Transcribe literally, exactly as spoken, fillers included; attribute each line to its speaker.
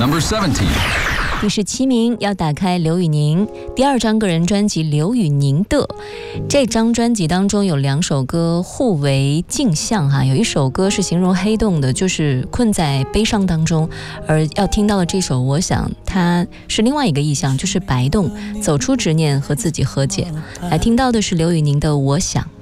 Speaker 1: Number seventeen.
Speaker 2: 第十七名要打开刘宇宁第二张个人专辑《刘宇宁的》。这张专辑当中有两首歌互为镜像哈，有一首歌是形容黑洞的，就是困在悲伤当中，而要听到的这首我想它是另外一个意象，就是白洞，走出执念和自己和解。来听到的是刘宇宁的《我想》。